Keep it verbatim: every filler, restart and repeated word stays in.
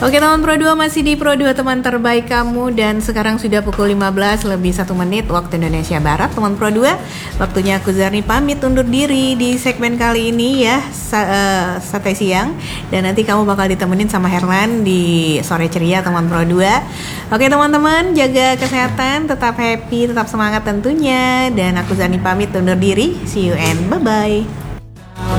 Oke teman Pro dua, masih di Pro dua teman terbaik kamu. Dan sekarang sudah pukul lima belas lebih satu menit waktu Indonesia Barat. Teman Pro dua, waktunya aku Zarni pamit undur diri di segmen kali ini ya, sa- uh, Sate Siang. Dan nanti kamu bakal ditemenin sama Herlan di Sore Ceria teman Pro dua. Oke teman-teman, jaga kesehatan, tetap happy, tetap semangat tentunya. Dan aku Zarni pamit undur diri. See you and bye-bye.